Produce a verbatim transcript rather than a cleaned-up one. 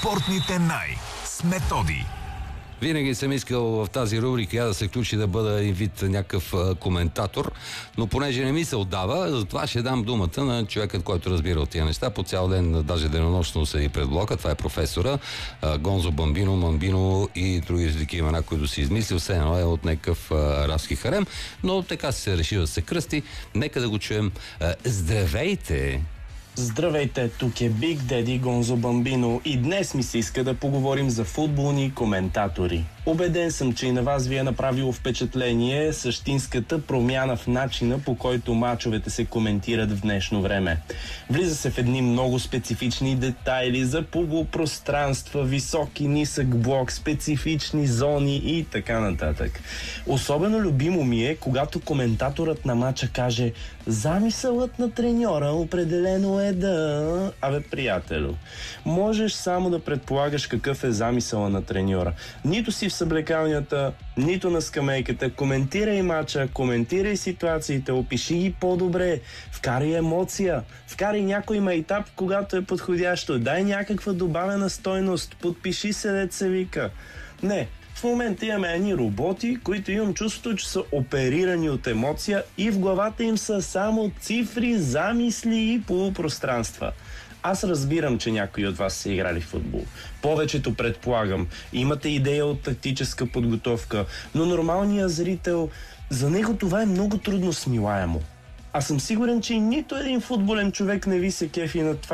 Спортните най с Методи. Винаги съм искал в тази рубрика я да се включи да бъда и вид някакъв а, коментатор, но понеже не ми се отдава, затова ще дам думата на човекът, който разбира от тия неща. По цял ден, даже денонощно седи пред блока. Това е професора а, Гонзо Бамбино, Мамбино и други такива имена, които си измислил. Все едно е от някакъв а, арабски харем, но така се реши да се кръсти. Нека да го чуем. А, здравейте! Здравейте, тук е Big Daddy Гонзо Бамбино и днес ми се иска да поговорим за футболни коментатори. Убеден съм, че и на вас ви е направило впечатление същинската промяна в начина, по който мачовете се коментират в днешно време. Влиза се в едни много специфични детайли за полупространства, висок и нисък блок, специфични зони и така нататък. Особено любимо ми е, когато коментаторът на мача каже: замисълът на треньора определено е да... Абе, приятелю, можеш само да предполагаш какъв е замисъла на треньора. Нито си в съблекалнята, нито на скамейката. Коментирай мача, коментирай ситуациите, опиши ги по-добре, вкарай емоция, вкарай някой майтап, когато е подходящо, дай някаква добавена стойност, подпиши се, дет се вика. Не, в момента имаме едни роботи, които имам чувството, че са оперирани от емоция и в главата им са само цифри, замисли и полупространства. Аз разбирам, че някои от вас са играли в футбол. Повечето, предполагам, имате идея от тактическа подготовка, но нормалният зрител, за него това е много трудно смилаемо. Аз съм сигурен, че нито един футболен човек не ви се кефи на това,